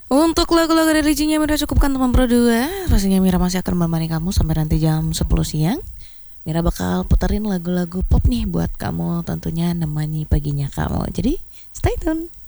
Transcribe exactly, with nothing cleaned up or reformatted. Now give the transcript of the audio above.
Untuk lagu-lagu dari Jinnya Mira cukupkan teman berdua. Pastinya Mira masih akan menemani kamu sampai nanti jam sepuluh siang. Mira bakal puterin lagu-lagu pop nih buat kamu, tentunya nemani paginya kamu. Jadi stay tune.